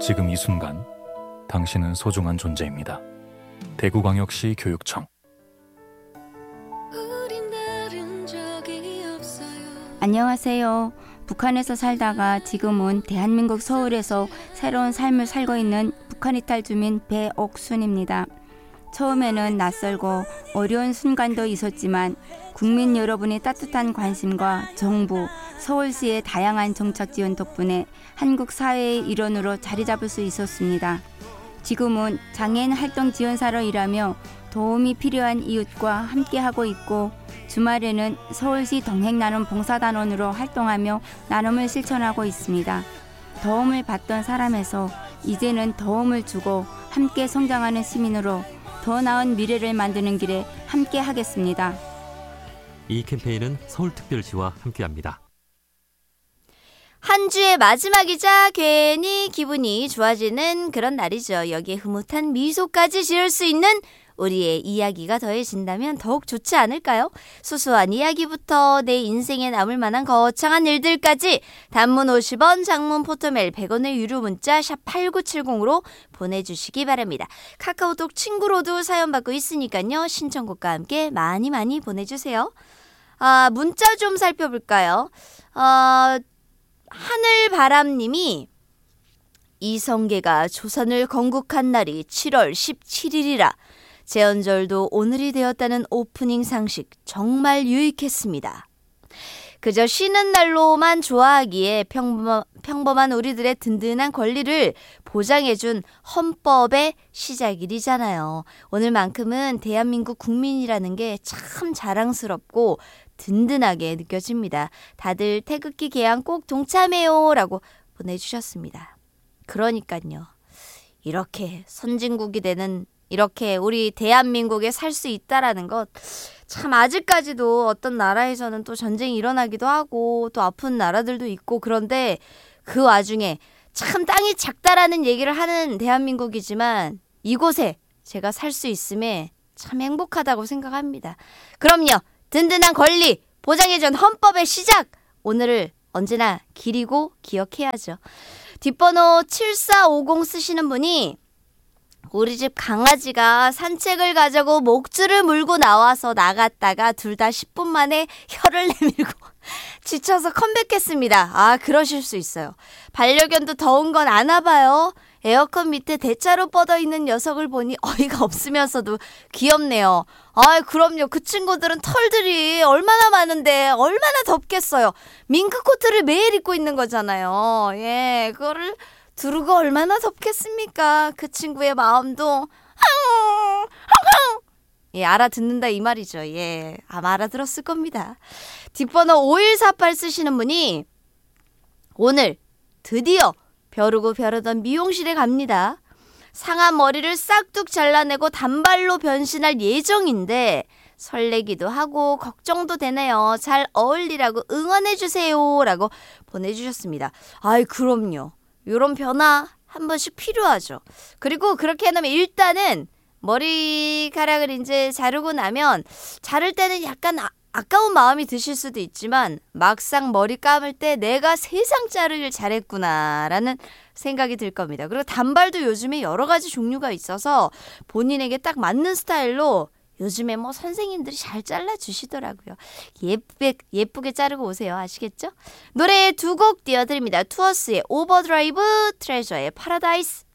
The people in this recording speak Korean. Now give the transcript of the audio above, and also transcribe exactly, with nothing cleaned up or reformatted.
지금 이 순간 당신은 소중한 존재입니다. 대구광역시 교육청. 안녕하세요. 북한에서 살다가 지금은 대한민국 서울에서 새로운 삶을 살고 있는 북한 이탈 주민 배옥순입니다. 처음에는 낯설고 어려운 순간도 있었지만 국민 여러분의 따뜻한 관심과 정부, 서울시의 다양한 정책 지원 덕분에 한국 사회의 일원으로 자리 잡을 수 있었습니다. 지금은 장애인 활동 지원사로 일하며 도움이 필요한 이웃과 함께하고 있고 주말에는 서울시 동행나눔 봉사단원으로 활동하며 나눔을 실천하고 있습니다. 도움을 받던 사람에서 이제는 도움을 주고 함께 성장하는 시민으로 더 나은 미래를 만드는 길에 함께 하겠습니다. 이 캠페인은 서울특별시와 함께합니다. 한 주의 마지막이자 괜히 기분이 좋아지는 그런 날이죠. 여기에 흐뭇한 미소까지 지을 수 있는 우리의 이야기가 더해진다면 더욱 좋지 않을까요? 소소한 이야기부터 내 인생에 남을 만한 거창한 일들까지 단문 오십 원, 장문 포토메일 백 원의 유료 문자 샵 팔구칠공으로 보내주시기 바랍니다. 카카오톡 친구로도 사연 받고 있으니까요. 신청곡과 함께 많이 많이 보내주세요. 아, 문자 좀 살펴볼까요? 어, 하늘바람님이 이성계가 조선을 건국한 날이 칠월 십칠일이라 제헌절도 오늘이 되었다는 오프닝 상식 정말 유익했습니다. 그저 쉬는 날로만 좋아하기에 평범, 평범한 우리들의 든든한 권리를 보장해준 헌법의 시작일이잖아요. 오늘만큼은 대한민국 국민이라는 게 참 자랑스럽고 든든하게 느껴집니다. 다들 태극기 개항 꼭 동참해요 라고 보내주셨습니다. 그러니까요. 이렇게 선진국이 되는 이렇게 우리 대한민국에 살 수 있다라는 것 참 아직까지도 어떤 나라에서는 또 전쟁이 일어나기도 하고 또 아픈 나라들도 있고 그런데 그 와중에 참 땅이 작다라는 얘기를 하는 대한민국이지만 이곳에 제가 살 수 있음에 참 행복하다고 생각합니다. 그럼요. 든든한 권리 보장해준 헌법의 시작 오늘을 언제나 기리고 기억해야죠. 뒷번호 칠사오공 쓰시는 분이 우리 집 강아지가 산책을 가자고 목줄을 물고 나와서 나갔다가 둘 다 십 분 만에 혀를 내밀고 지쳐서 컴백했습니다. 아, 그러실 수 있어요. 반려견도 더운 건 아나 봐요. 에어컨 밑에 대자로 뻗어 있는 녀석을 보니 어이가 없으면서도 귀엽네요. 아, 그럼요. 그 친구들은 털들이 얼마나 많은데 얼마나 덥겠어요. 밍크 코트를 매일 입고 있는 거잖아요. 예, 그거를 두르고 얼마나 덥겠습니까? 그 친구의 마음도 항, 항, 예, 알아듣는다 이 말이죠. 예, 아마 알아들었을 겁니다. 뒷번호 오일사팔 쓰시는 분이 오늘 드디어 벼르고 벼르던 미용실에 갑니다. 상한 머리를 싹둑 잘라내고 단발로 변신할 예정인데 설레기도 하고 걱정도 되네요. 잘 어울리라고 응원해주세요 라고 보내주셨습니다. 아이, 그럼요. 이런 변화 한 번씩 필요하죠. 그리고 그렇게 해놓으면 일단은 머리카락을 이제 자르고 나면 자를 때는 약간 아, 아까운 마음이 드실 수도 있지만 막상 머리 감을 때 내가 세상 자르길 잘했구나라는 생각이 들 겁니다. 그리고 단발도 요즘에 여러 가지 종류가 있어서 본인에게 딱 맞는 스타일로 요즘에 뭐 선생님들이 잘 잘라주시더라고요. 예쁘게, 예쁘게 자르고 오세요. 아시겠죠? 노래 두 곡 띄워드립니다. 투어스의 오버드라이브, 트레저의 파라다이스.